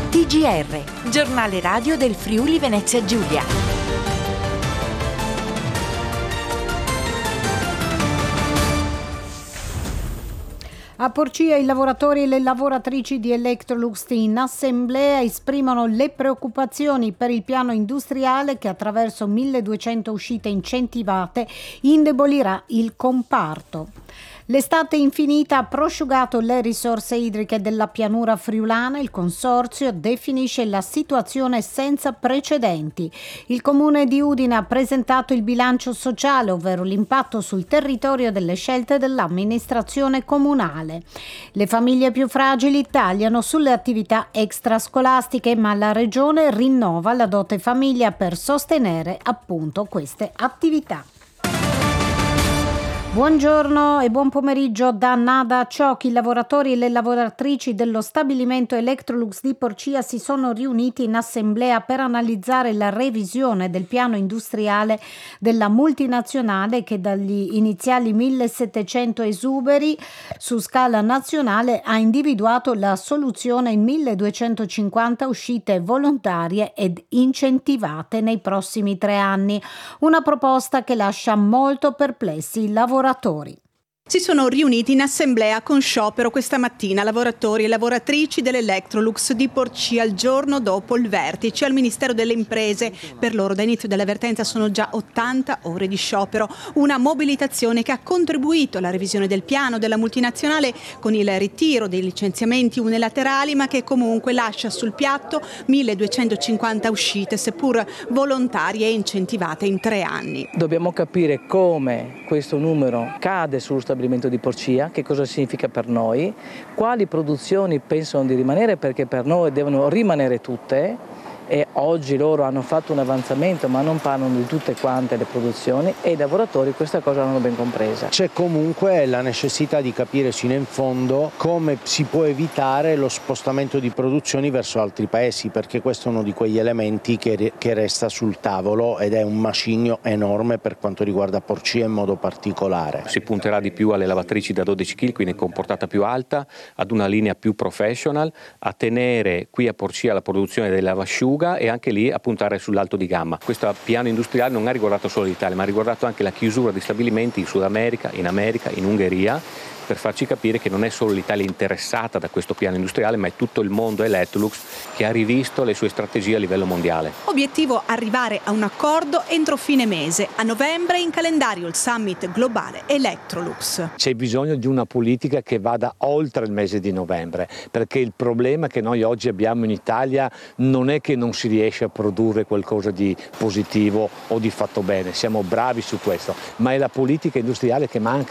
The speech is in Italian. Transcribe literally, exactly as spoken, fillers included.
T G R, giornale radio del Friuli Venezia Giulia. A Porcia i lavoratori e le lavoratrici di Electrolux in assemblea esprimono le preoccupazioni per il piano industriale che attraverso milleduecento uscite incentivate indebolirà il comparto. L'estate infinita ha prosciugato le risorse idriche della pianura friulana. Il consorzio definisce la situazione senza precedenti. Il comune di Udine ha presentato il bilancio sociale, ovvero l'impatto sul territorio delle scelte dell'amministrazione comunale. Le famiglie più fragili tagliano sulle attività extrascolastiche, ma la regione rinnova la dote famiglia per sostenere appunto queste attività. Buongiorno e buon pomeriggio da Nada Ciocchi. I lavoratori e le lavoratrici dello stabilimento Electrolux di Porcia si sono riuniti in assemblea per analizzare la revisione del piano industriale della multinazionale che dagli iniziali millesettecento esuberi su scala nazionale ha individuato la soluzione in milleduecentocinquanta uscite volontarie ed incentivate nei prossimi tre anni. Una proposta che lascia molto perplessi i lavoratori. Si sono riuniti in assemblea con sciopero questa mattina lavoratori e lavoratrici dell'Electrolux di Porcia il giorno dopo il vertice al Ministero delle Imprese. Per loro da inizio della vertenza sono già ottanta ore di sciopero, una mobilitazione che ha contribuito alla revisione del piano della multinazionale con il ritiro dei licenziamenti unilaterali, ma che comunque lascia sul piatto milleduecentocinquanta uscite, seppur volontarie e incentivate in tre anni. Dobbiamo capire come questo numero cade sullo stabilimento di Porcia, che cosa significa per noi, quali produzioni pensano di rimanere, perché per noi devono rimanere tutte e oggi loro hanno fatto un avanzamento ma non parlano di tutte quante le produzioni e i lavoratori questa cosa l'hanno ben compresa. C'è comunque la necessità di capire fino in fondo come si può evitare lo spostamento di produzioni verso altri paesi, perché questo è uno di quegli elementi che, che resta sul tavolo ed è un macigno enorme per quanto riguarda Porcia in modo particolare. Si punterà di più alle lavatrici da dodici chilogrammi, quindi con portata più alta, ad una linea più professional, a tenere qui a Porcia la produzione delle lavasciughe e anche lì a puntare sull'alto di gamma. Questo piano industriale non ha riguardato solo l'Italia, ma ha riguardato anche la chiusura di stabilimenti in Sud America, in America, in Ungheria, per farci capire che non è solo l'Italia interessata da questo piano industriale, ma è tutto il mondo Electrolux che ha rivisto le sue strategie a livello mondiale. Obiettivo: arrivare a un accordo entro fine mese. A novembre in calendario il summit globale Electrolux. C'è bisogno di una politica che vada oltre il mese di novembre, perché il problema che noi oggi abbiamo in Italia non è che non si riesce a produrre qualcosa di positivo o di fatto bene, siamo bravi su questo, ma è la politica industriale che manca.